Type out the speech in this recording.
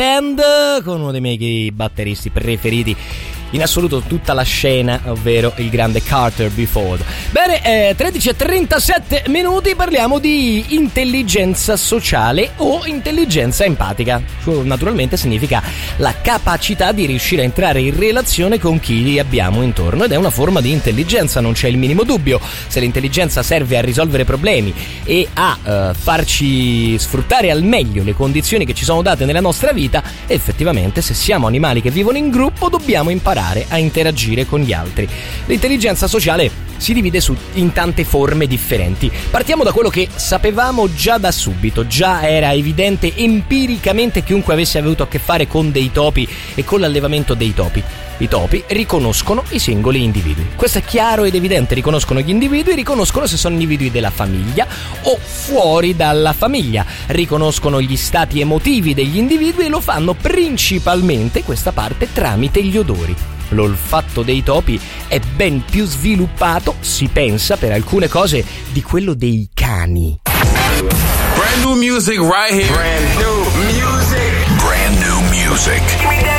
Band con uno dei miei batteristi preferiti in assoluto tutta la scena, ovvero il grande Carter B. Ford. Bene, 13:37 parliamo di intelligenza sociale o intelligenza empatica. Naturalmente significa la capacità di riuscire a entrare in relazione con chi abbiamo intorno, ed è una forma di intelligenza, non c'è il minimo dubbio. Se l'intelligenza serve a risolvere problemi e a farci sfruttare al meglio le condizioni che ci sono date nella nostra vita, effettivamente se siamo animali che vivono in gruppo dobbiamo imparare a interagire con gli altri. L'intelligenza sociale si divide in tante forme differenti. Partiamo da quello che sapevamo già da subito, già era evidente empiricamente chiunque avesse avuto a che fare con dei topi e con l'allevamento dei topi. I topi riconoscono i singoli individui. Questo è chiaro ed evidente, riconoscono gli individui, riconoscono se sono individui della famiglia o fuori dalla famiglia, riconoscono gli stati emotivi degli individui e lo fanno principalmente, questa parte, tramite gli odori. L'olfatto dei topi è ben più sviluppato, si pensa, per alcune cose, di quello dei cani. Brand new music right here. Brand new music. Brand new music.